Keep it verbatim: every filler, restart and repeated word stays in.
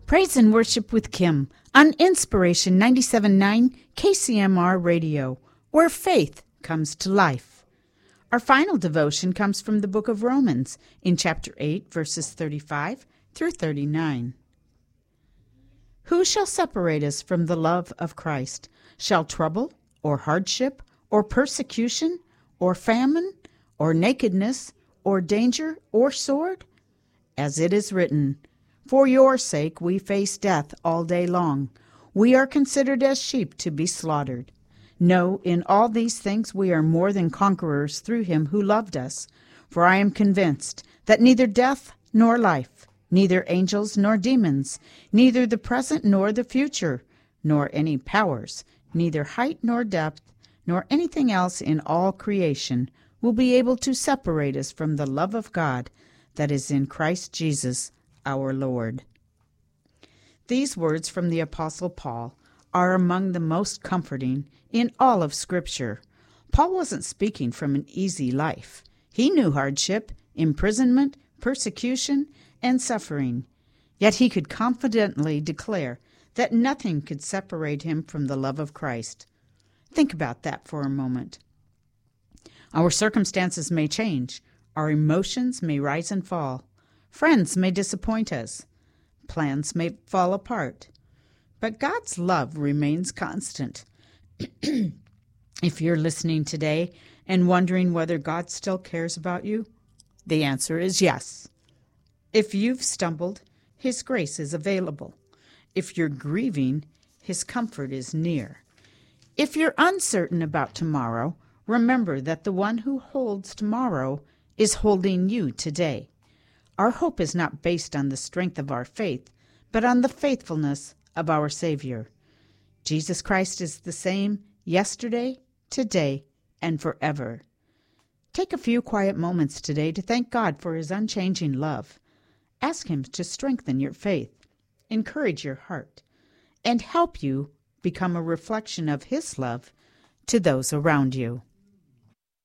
Praise and Worship with Kim on Inspiration ninety-seven point nine K C M R Radio, where faith comes to life. Our final devotion comes from the book of Romans in chapter eight, verses thirty-five through thirty-nine. Who shall separate us from the love of Christ? Shall trouble, or hardship, or persecution, or famine, or nakedness, or danger, or sword? As it is written, for your sake we face death all day long. We are considered as sheep to be slaughtered. No, in all these things we are more than conquerors through him who loved us. For I am convinced that neither death nor life, neither angels nor demons, neither the present nor the future, nor any powers, neither height nor depth, nor anything else in all creation will be able to separate us from the love of God that is in Christ Jesus our Lord. These words from the Apostle Paul are among the most comforting in all of Scripture. Paul wasn't speaking from an easy life. He knew hardship, imprisonment, persecution, and suffering. Yet he could confidently declare that nothing could separate him from the love of Christ. Think about that for a moment. Our circumstances may change. Our emotions may rise and fall. Friends may disappoint us. Plans may fall apart. But God's love remains constant. If you're listening today and wondering whether God still cares about you, the answer is yes. If you've stumbled, His grace is available. If you're grieving, His comfort is near. If you're uncertain about tomorrow, remember that the one who holds tomorrow is holding you today. Our hope is not based on the strength of our faith, but on the faithfulness of our Savior. Jesus Christ is the same yesterday, today, and forever. Take a few quiet moments today to thank God for His unchanging love. Ask Him to strengthen your faith, encourage your heart, and help you become a reflection of His love to those around you.